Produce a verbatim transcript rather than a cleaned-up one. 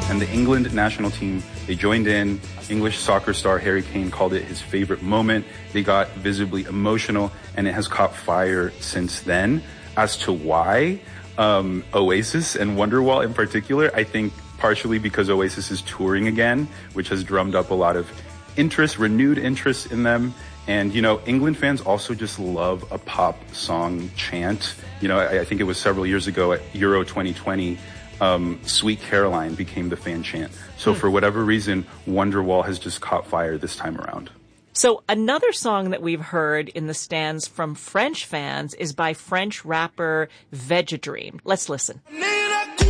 And the England national team, they joined in. English soccer star Harry Kane called it his favorite moment. They got visibly emotional, and it has caught fire since then. As to why, um, Oasis and Wonderwall in particular, I think partially because Oasis is touring again, which has drummed up a lot of interest, renewed interest in them. And, you know, England fans also just love a pop song chant. You know, I, I think it was several years ago at Euro twenty twenty, um, Sweet Caroline became the fan chant. So hmm. for whatever reason, Wonderwall has just caught fire this time around. So another song that we've heard in the stands from French fans is by French rapper Vegedream. Let's listen.